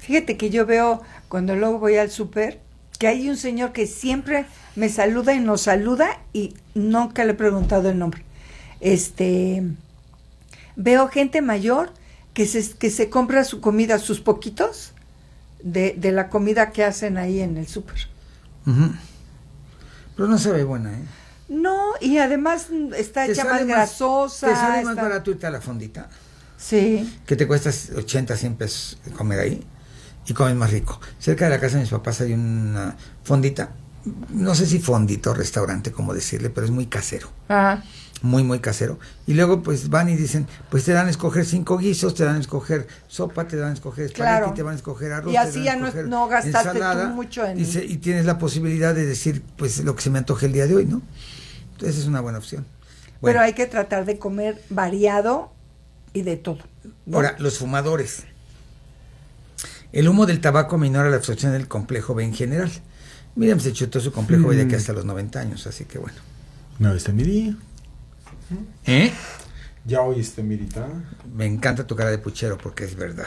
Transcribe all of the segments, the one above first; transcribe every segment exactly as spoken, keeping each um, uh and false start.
Fíjate que yo veo, cuando luego voy al súper, que hay un señor que siempre me saluda y nos saluda y nunca le he preguntado el nombre. Este, veo gente mayor que se, que se compra su comida, sus poquitos, de, de la comida que hacen ahí en el súper. Uh-huh. Pero no se ve buena, ¿eh? No, y además está hecha más grasosa. ¿Te sale más está... barato irte a la fondita? Sí. Que te cuesta ochenta, cien pesos comer ahí y comes más rico. Cerca de la casa de mis papás hay una fondita, no sé si fondito o restaurante, como decirle, pero es muy casero. Ajá. Muy, muy casero. Y luego pues van y dicen, pues te dan a escoger cinco guisos, te dan a escoger sopa, te dan a escoger espagueti, claro. Te van a escoger arroz. Y así ya no, no gastaste ensalada, tú mucho en... Y, se, y tienes la posibilidad de decir, pues lo que se me antoje el día de hoy, ¿no? Entonces es una buena opción. Bueno. Pero hay que tratar de comer variado y de todo, ¿no? Ahora, los fumadores. El humo del tabaco minora la absorción del complejo B en general. Miriam se chutó su complejo B mm. de aquí hasta los noventa años, así que bueno. No, está mi día. ¿Eh? Ya oíste, Mirita. Me encanta tu cara de puchero porque es verdad.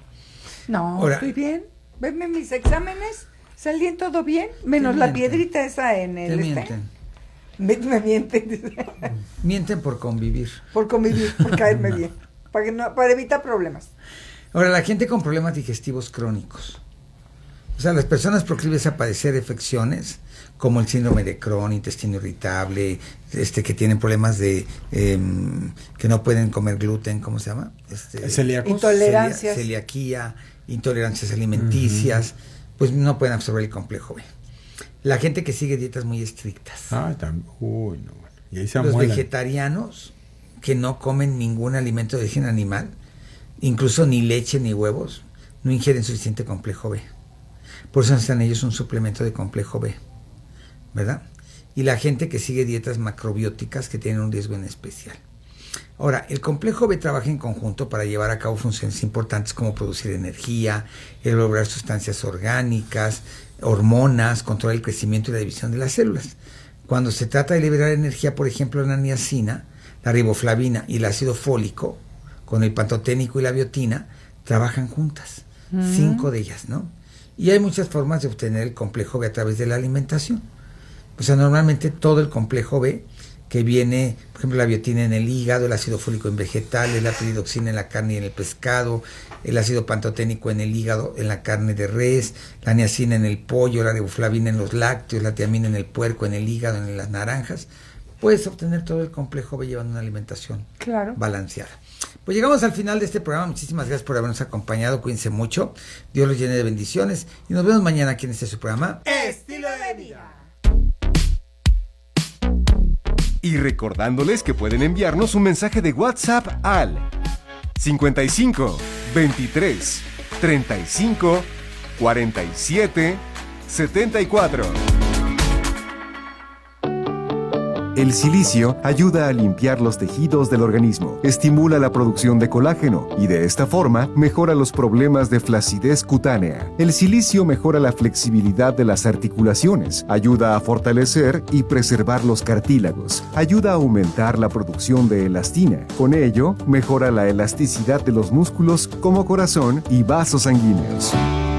No, ahora, estoy bien. Venme mis exámenes, salían todo bien, menos la piedrita esa en el... Te este. mienten. Me, me mienten. Mienten por convivir. Por convivir, por caerme bien. Para, que no, para evitar problemas. Ahora, la gente con problemas digestivos crónicos. O sea, las personas proclives a padecer afecciones como el síndrome de Crohn, intestino irritable, este que tienen problemas de eh, que no pueden comer gluten, ¿cómo se llama? Este, Celíacos. Intolerancias. Celia, celiaquía, intolerancias alimenticias, uh-huh. pues no pueden absorber el complejo B. La gente que sigue dietas muy estrictas. Ah, también. Uy, no. Y ahí se Los amuelan. vegetarianos que no comen ningún alimento de origen animal, incluso ni leche ni huevos, no ingieren suficiente complejo B. Por eso necesitan ellos un suplemento de complejo B, ¿verdad? Y la gente que sigue dietas macrobióticas que tienen un riesgo en especial. Ahora, el complejo B trabaja en conjunto para llevar a cabo funciones importantes como producir energía, elaborar sustancias orgánicas, hormonas, controlar el crecimiento y la división de las células. Cuando se trata de liberar energía, por ejemplo, la niacina, la riboflavina y el ácido fólico, con el pantoténico y la biotina, trabajan juntas. Mm. Cinco de ellas, ¿no? Y hay muchas formas de obtener el complejo B a través de la alimentación. O sea, normalmente todo el complejo B que viene, por ejemplo, la biotina en el hígado, el ácido fólico en vegetales, la piridoxina en la carne y en el pescado, el ácido pantoténico en el hígado, en la carne de res, la niacina en el pollo, la riboflavina en los lácteos, la tiamina en el puerco, en el hígado, en las naranjas. Puedes obtener todo el complejo B llevando una alimentación claro. balanceada. Pues llegamos al final de este programa. Muchísimas gracias por habernos acompañado. Cuídense mucho. Dios los llene de bendiciones. Y nos vemos mañana aquí en este su programa Estilo de Vida. Y recordándoles que pueden enviarnos un mensaje de WhatsApp al cincuenta y cinco, veintitrés, treinta y cinco, cuarenta y siete, setenta y cuatro. El silicio ayuda a limpiar los tejidos del organismo, estimula la producción de colágeno y de esta forma mejora los problemas de flacidez cutánea. El silicio mejora la flexibilidad de las articulaciones, ayuda a fortalecer y preservar los cartílagos, ayuda a aumentar la producción de elastina. Con ello, mejora la elasticidad de los músculos como corazón y vasos sanguíneos.